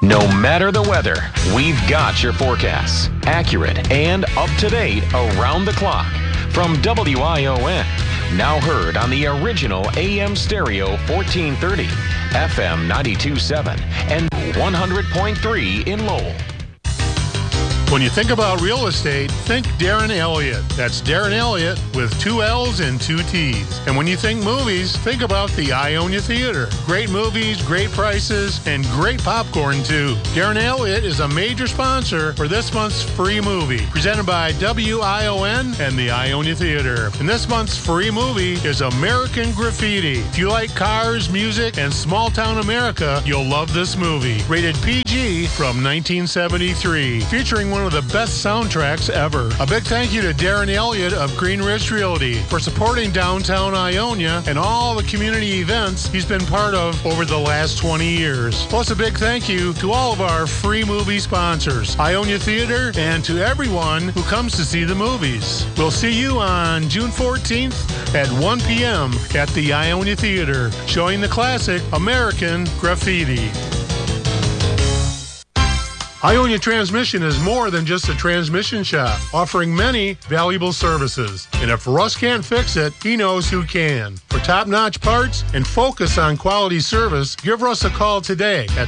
No matter the weather, we've got your forecasts. Accurate and up-to-date around the clock. From WION. Now heard on the original AM stereo 1430, FM 92.7, and 100.3 in Lowell. When you think about real estate, think Darren Elliott. That's Darren Elliott with 2 L's and 2 T's. And when you think movies, think about the Ionia Theater. Great movies, great prices, and great popcorn, too. Darren Elliott is a major sponsor for this month's free movie, presented by WION and the Ionia Theater. And this month's free movie is American Graffiti. If you like cars, music, and small-town America, you'll love this movie. Rated PG from 1973, featuring one of the best soundtracks ever. A big thank you to Darren Elliott of Green Ridge Realty for supporting downtown Ionia and all the community events he's been part of over the last 20 years. Plus a big thank you to all of our free movie sponsors, Ionia Theater, and to everyone who comes to see the movies. We'll see you on June 14th at 1 p.m. at the Ionia Theater, showing the classic American Graffiti. Ionia Transmission is more than just a transmission shop, offering many valuable services. And if Russ can't fix it, he knows who can. For top-notch parts and focus on quality service, give Russ a call today at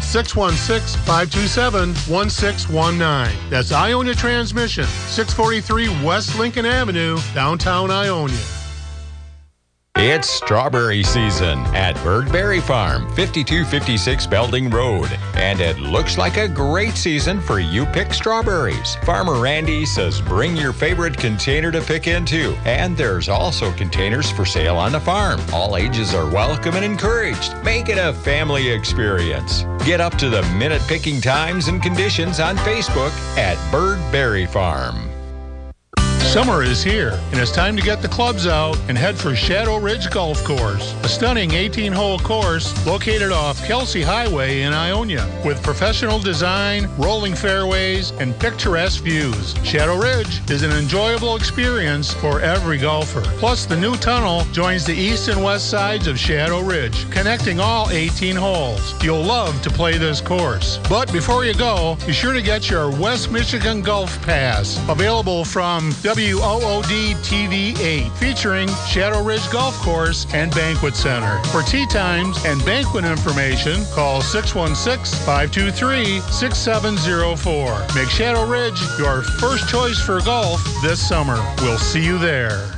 616-527-1619. That's Ionia Transmission, 643 West Lincoln Avenue, downtown Ionia. It's strawberry season at Bird Berry Farm, 5256 Belding Road. And it looks like a great season for you pick strawberries. Farmer Randy says bring your favorite container to pick into. And there's also containers for sale on the farm. All ages are welcome and encouraged. Make it a family experience. Get up to the minute picking times and conditions on Facebook at Bird Berry Farm. Summer is here, and it's time to get the clubs out and head for Shadow Ridge Golf Course, a stunning 18-hole course located off Kelsey Highway in Ionia, with professional design, rolling fairways, and picturesque views. Shadow Ridge is an enjoyable experience for every golfer. Plus, the new tunnel joins the east and west sides of Shadow Ridge, connecting all 18 holes. You'll love to play this course. But before you go, be sure to get your West Michigan Golf Pass, available from WOOD TV 8, featuring Shadow Ridge Golf Course and Banquet Center. For tee times and banquet information, call 616-523-6704. Make Shadow Ridge your first choice for golf this summer. We'll see you there.